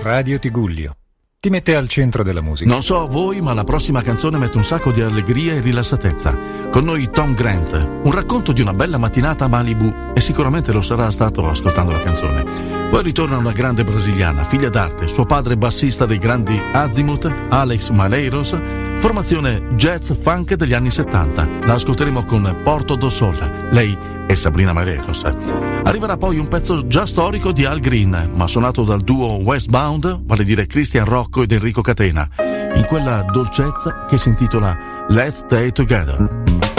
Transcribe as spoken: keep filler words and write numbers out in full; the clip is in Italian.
Radio Tigullio. Ti mette al centro della musica. Non so a voi, ma la prossima canzone mette un sacco di allegria e rilassatezza. Con noi Tom Grant, un racconto di una bella mattinata a Malibu, e sicuramente lo sarà stato ascoltando la canzone. Poi ritorna una grande brasiliana, figlia d'arte, suo padre bassista dei grandi Azimuth, Alex Malheiros, formazione jazz funk degli anni settanta. La ascolteremo con Porto do Sol, lei è Sabrina Malheiros. Arriverà poi un pezzo già storico di Al Green, ma suonato dal duo Westbound, vale a dire Christian Rocco ed Enrico Catena, in quella dolcezza che si intitola Let's Stay Together.